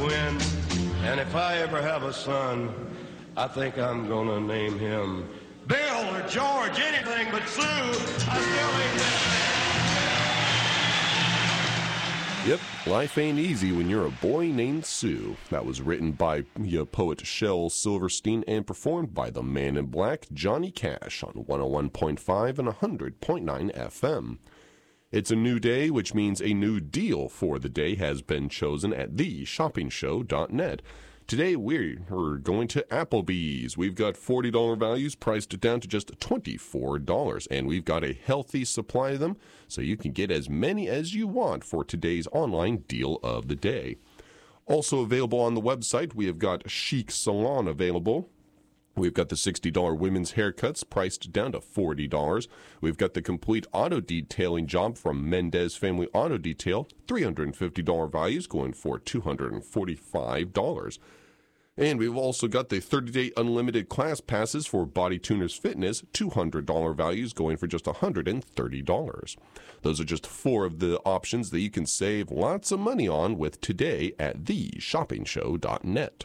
twin. And if I ever have a son, I think I'm gonna name him Bill or George, anything but Sue. I still ain't that. Yep, life ain't easy when you're a boy named Sue. That was written by poet Shel Silverstein and performed by the Man in Black, Johnny Cash, on 101.5 and 100.9 FM. It's a new day, which means a new deal for the day has been chosen at theshoppingshow.net. Today we're going to Applebee's. We've got $40 values priced down to just $24, and we've got a healthy supply of them, so you can get as many as you want for today's online deal of the day. Also available on the website, we have got Chic Salon available. We've got the $60 women's haircuts priced down to $40. We've got the complete auto detailing job from Mendez Family Auto Detail, $350 values going for $245. And we've also got the 30-day unlimited class passes for Body Tuners Fitness, $200 values going for just $130. Those are just four of the options that you can save lots of money on with today at theshoppingshow.net.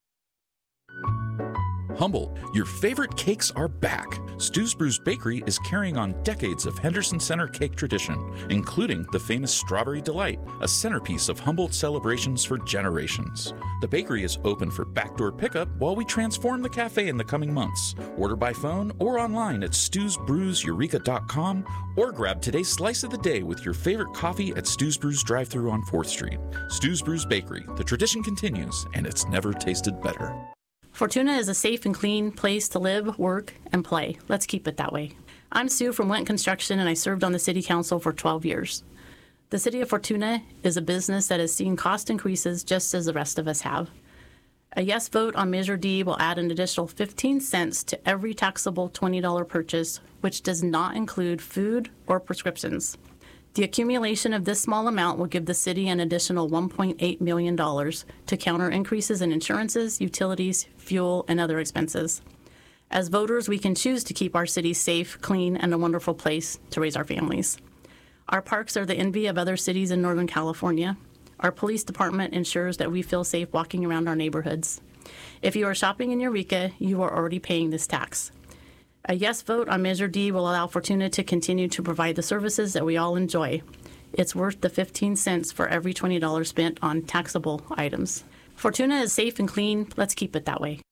Humble, your favorite cakes are back. Stu's Brews Bakery is carrying on decades of Henderson Center cake tradition, including the famous Strawberry Delight, a centerpiece of Humboldt celebrations for generations. The bakery is open for backdoor pickup while we transform the cafe in the coming months. Order by phone or online at stewsbrewseureka.com, or grab today's slice of the day with your favorite coffee at Stu's Brews drive-thru on 4th Street. Stu's Brews Bakery, the tradition continues, and it's never tasted better. Fortuna is a safe and clean place to live, work, and play. Let's keep it that way. I'm Sue from Went Construction, and I served on the City Council for 12 years. The City of Fortuna is a business that has seen cost increases just as the rest of us have. A yes vote on Measure D will add an additional 15 cents to every taxable $20 purchase, which does not include food or prescriptions. The accumulation of this small amount will give the city an additional $1.8 million to counter increases in insurances, utilities, fuel, and other expenses. As voters, we can choose to keep our city safe, clean, and a wonderful place to raise our families. Our parks are the envy of other cities in Northern California. Our police department ensures that we feel safe walking around our neighborhoods. If you are shopping in Eureka, you are already paying this tax. A yes vote on Measure D will allow Fortuna to continue to provide the services that we all enjoy. It's worth the 15 cents for every $20 spent on taxable items. Fortuna is safe and clean. Let's keep it that way.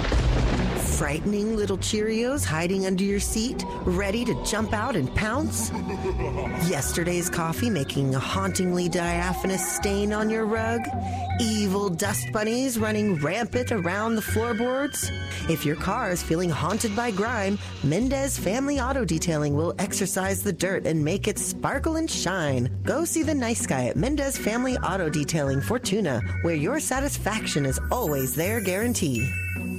Frightening little Cheerios hiding under your seat, ready to jump out and pounce? Yesterday's coffee making a hauntingly diaphanous stain on your rug? Evil dust bunnies running rampant around the floorboards? If your car is feeling haunted by grime, Mendez Family Auto Detailing will exorcise the dirt and make it sparkle and shine. Go see the nice guy at Mendez Family Auto Detailing Fortuna, where your satisfaction is always their guarantee.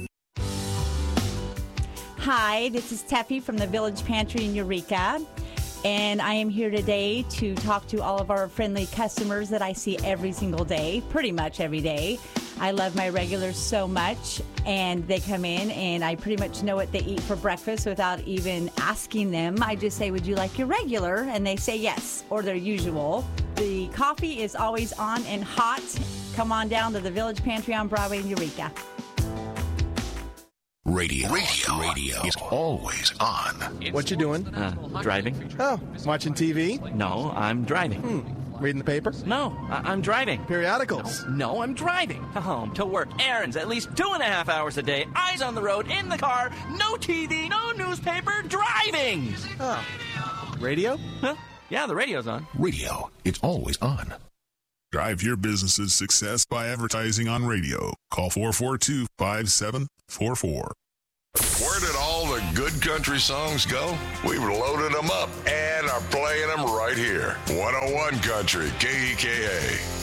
Hi, this is Teffy from the Village Pantry in Eureka, and I am here today to talk to all of our friendly customers that I see every single day, pretty much every day. I love my regulars so much, and they come in, and I pretty much know what they eat for breakfast without even asking them. I just say, would you like your regular? And they say yes, or their usual. The coffee is always on and hot. Come on down to the Village Pantry on Broadway in Eureka. Radio is always on. What you doing? Driving. Oh, watching TV? No, I'm driving. Reading the paper? No, I'm driving. Periodicals? No, I'm driving. To home, to work, errands, at least 2.5 hours a day, eyes on the road, in the car, no TV, no newspaper, driving. Oh. Radio? Huh? Yeah, the radio's on. Radio, it's always on. Drive your business's success by advertising on radio. Call 442-5744. Where did all the good country songs go? We've loaded them up and are playing them right here. 101 Country, KEKA.